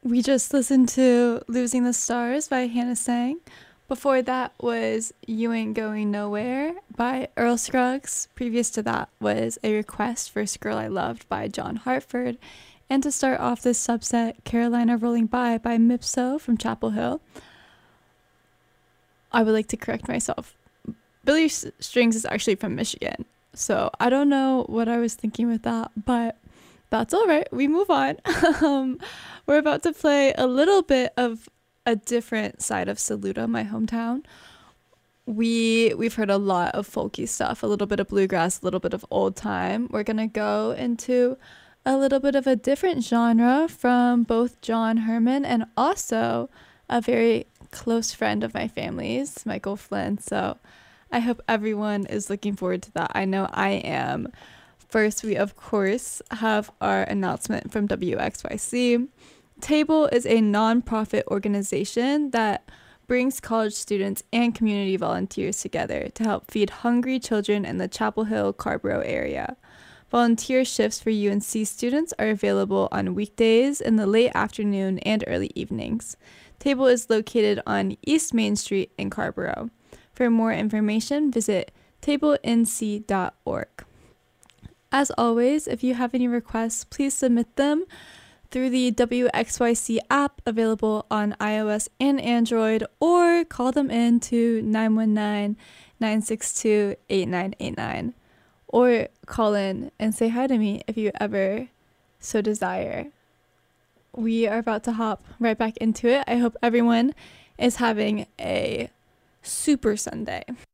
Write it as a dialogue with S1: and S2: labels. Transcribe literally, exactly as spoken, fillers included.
S1: We just listened to Losing the Stars by Hannah Sang. Before that was You Ain't Going Nowhere by Earl Scruggs. Previous to that was A Request, First Girl I Loved by John Hartford. And to start off this subset, Carolina Rolling By by Mipso from Chapel Hill. I would like to correct myself. Billy Strings is actually from Michigan. So I don't know what I was thinking with that, but that's all right. We move on. um, we're about to play a little bit of a different side of Saluda, my hometown. We we've heard a lot of folky stuff, a little bit of bluegrass, a little bit of old time. We're gonna go into a little bit of a different genre from both John Herman and also a very close friend of my family's, Michael Flynn. So I hope everyone is looking forward to that. I know I am. First, we of course have our announcement from W X Y C. Table is a nonprofit organization that brings college students and community volunteers together to help feed hungry children in the Chapel Hill, Carrboro area. Volunteer shifts for U N C students are available on weekdays in the late afternoon and early evenings. Table is located on East Main Street in Carrboro. For more information, visit table n c dot org. As always, if you have any requests, please submit them through the W X Y C app available on iOS and Android, or call them in to nine one nine, nine six two, eight nine eight nine, or call in and say hi to me if you ever so desire. We are about to hop right back into it. I hope everyone is having a super Sunday.